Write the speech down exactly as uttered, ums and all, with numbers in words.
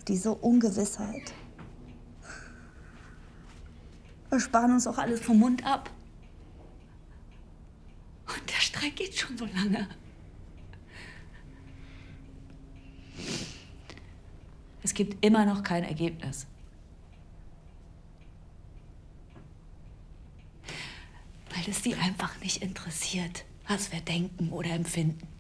diese Ungewissheit. Wir sparen uns auch alles vom Mund ab. Und der Streik geht schon so lange. Es gibt immer noch kein Ergebnis. Weil es die einfach nicht interessiert, was wir denken oder empfinden.